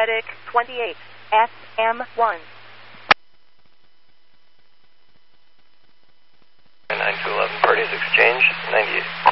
Medic 28, SM1. 9 to 11 parties exchange, 98.